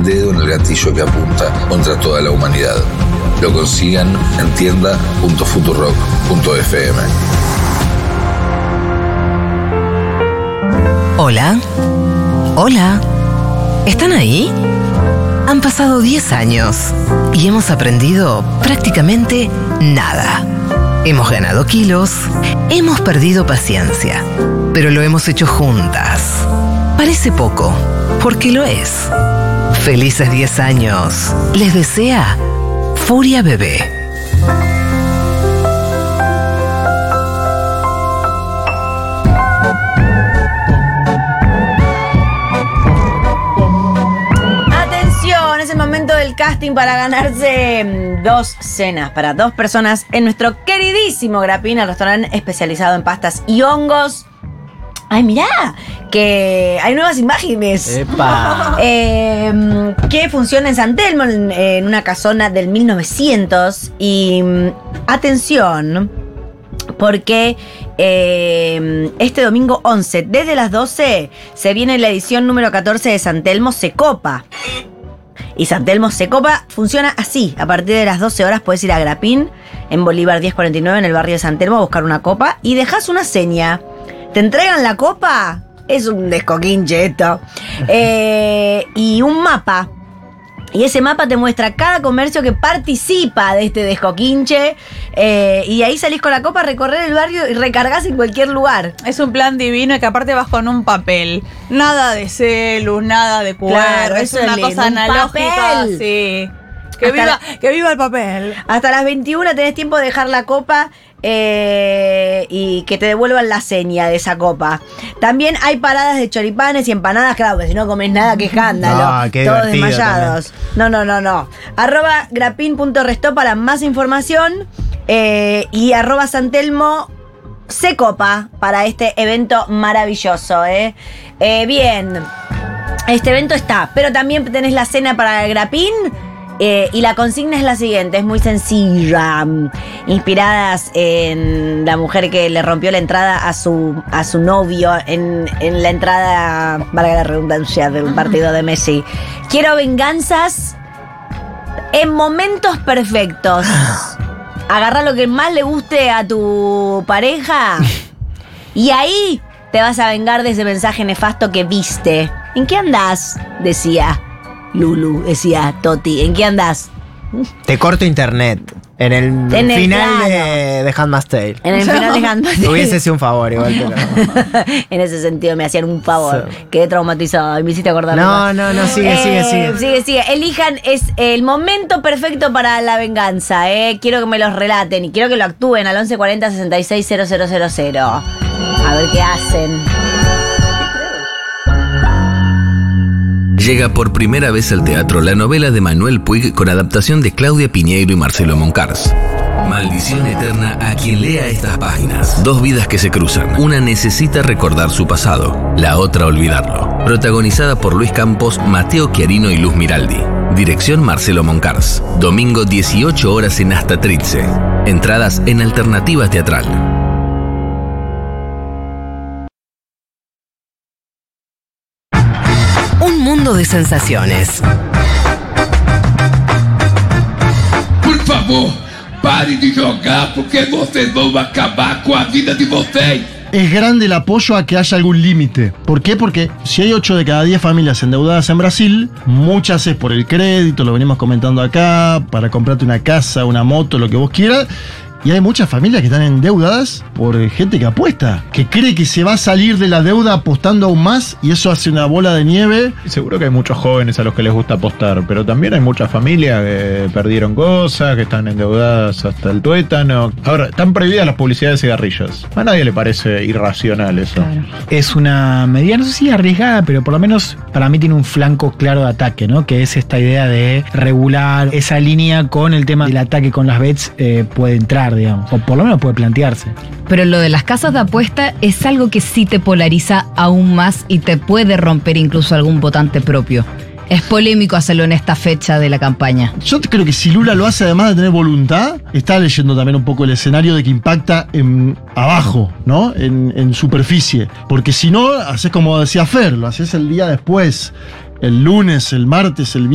dedo en el gatillo que apunta contra toda la humanidad. Lo consigan en tienda.futurock.fm. Hola. Hola. ¿Están ahí? Han pasado 10 años y hemos aprendido prácticamente nada. Hemos ganado kilos, hemos perdido paciencia, pero lo hemos hecho juntas. Parece poco, porque lo es. Felices 10 años. Les desea Furia Bebé. Es el momento del casting para ganarse 2 cenas para 2 personas en nuestro queridísimo Grapín, el restaurante especializado en pastas y hongos. ¡Ay, mirá! Que hay nuevas imágenes. ¡Epa! Que funciona en San Telmo, en una casona del 1900. Y atención, porque este domingo 11, desde las 12, se viene la edición número 14 de San Telmo Se Copa. Y San Telmo Se Copa funciona así. A partir de las 12 horas puedes ir a Grapín, en Bolívar 1049, en el barrio de San Telmo, a buscar una copa y dejas una seña. ¿Te entregan la copa? Es un descoquinche esto. Y un mapa. Y ese mapa te muestra cada comercio que participa de este descoquinche. Y ahí salís con la copa a recorrer el barrio y recargas en cualquier lugar. Es un plan divino y que aparte vas con un papel. Nada de celu, nada de QR. Claro, es eso una es cosa lindo, un analógica. papel. Sí. Que viva el papel. Hasta las 21 tenés tiempo de dejar la copa y que te devuelvan la seña de esa copa. También hay paradas de choripanes y empanadas, claro, porque si no comes nada, qué escándalo. Ah, qué todos divertido desmayados. No. @grapin.resto para más información y @santelmo Se Copa para este evento maravilloso. Bien, este evento está, pero también tenés la cena para Grapín. Y la consigna es la siguiente, es muy sencilla. Inspiradas en la mujer que le rompió la entrada a su novio en la entrada, valga la redundancia, del partido de Messi. Quiero venganzas en momentos perfectos. Agarra lo que más le guste a tu pareja y ahí te vas a vengar de ese mensaje nefasto que viste. ¿En qué andás? Decía Lulu, decía Toti. ¿En qué andás? Te corto internet. En el final de Handmaid's Tale. En el final de Handmaid's Tale. Hubiese sido un favor igual. Pero... en ese sentido me hacían un favor. Sí. Quedé traumatizado y me hiciste acordar. No, sigue. Elijan, es el momento perfecto para la venganza. Quiero que me los relaten y quiero que lo actúen al 1140 66 000. A ver qué hacen. Llega por primera vez al teatro la novela de Manuel Puig con adaptación de Claudia Piñeiro y Marcelo Moncars. Maldición eterna a quien lea estas páginas. 2 vidas que se cruzan. Una necesita recordar su pasado, la otra olvidarlo. Protagonizada por Luis Campos, Mateo Chiarino y Luz Miraldi. Dirección Marcelo Moncars. Domingo 18 horas en Astatrice. Entradas en Alternativa Teatral. Un mundo de sensaciones. Por favor, pare de jogar porque vocês vão acabar com a vida de vocês. Es grande el apoyo a que haya algún límite. ¿Por qué? Porque si hay 8 de cada 10 familias endeudadas en Brasil, muchas es por el crédito, lo venimos comentando acá, para comprarte una casa, una moto, lo que vos quieras. Y hay muchas familias que están endeudadas por gente que apuesta, que cree que se va a salir de la deuda apostando aún más y eso hace una bola de nieve. Seguro que hay muchos jóvenes a los que les gusta apostar, pero también hay muchas familias que perdieron cosas, que están endeudadas hasta el tuétano. Ahora, están prohibidas las publicidades de cigarrillos. A nadie le parece irracional eso. Claro. Es una medida, no sé si arriesgada, pero por lo menos para mí tiene un flanco claro de ataque, ¿no? Que es esta idea de regular esa línea con el tema del ataque con las bets, puede entrar, digamos, o por lo menos puede plantearse. Pero lo de las casas de apuesta es algo que sí te polariza aún más y te puede romper incluso algún votante propio. Es polémico hacerlo en esta fecha de la campaña. Yo creo que si Lula lo hace además de tener voluntad, está leyendo también un poco el escenario de que impacta en abajo, ¿no? En superficie. Porque si no, haces como decía Fer, lo haces el día después, el lunes, el martes, el